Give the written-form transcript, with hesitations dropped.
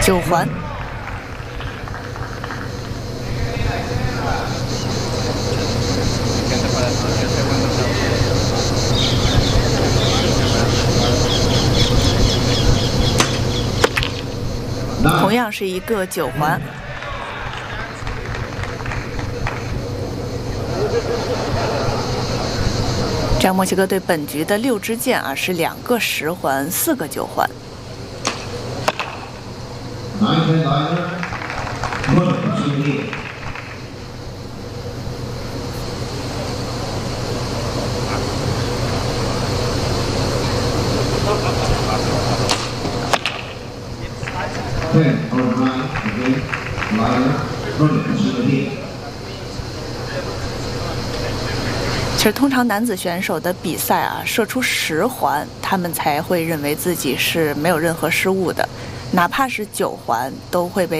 9环。同样是一个9环。这样墨西哥队本局的6支箭是2个10环，4个9环。其实通常男子选手的比赛射出10环，他们才会认为自己是没有任何失误的，哪怕是9环都会被